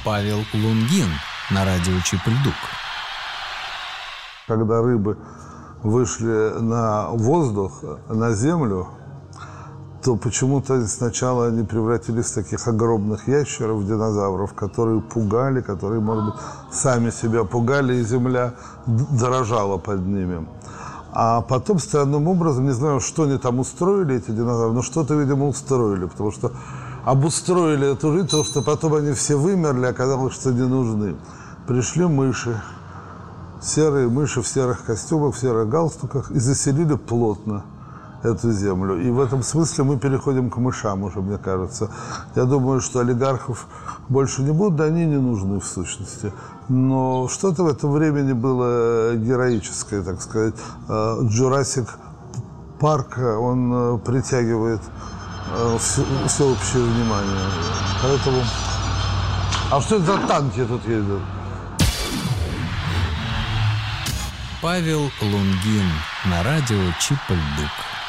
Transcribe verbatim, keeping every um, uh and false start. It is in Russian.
Павел Лунгин на радио Чип-Льдук. Когда рыбы вышли на воздух, на землю, то почему-то сначала они превратились в таких огромных ящеров, динозавров, которые пугали, которые, может быть, сами себя пугали, и земля дрожала под ними. А потом странным образом, не знаю, что они там устроили, эти динозавры, но что-то, видимо, устроили, потому что обустроили эту жизнь, потому что потом они все вымерли, оказалось, что не нужны. Пришли мыши, серые мыши в серых костюмах, в серых галстуках, и заселили плотно эту землю. И в этом смысле мы переходим к мышам уже, мне кажется. Я думаю, что олигархов больше не будут, да они не нужны в сущности. Но что-то в этом времени было героическое, так сказать. Джурасик Парк, он притягивает всеобщее внимание. Поэтому... А что это за танки тут ездят? Павел Лунгин на радио Чип-Льдук.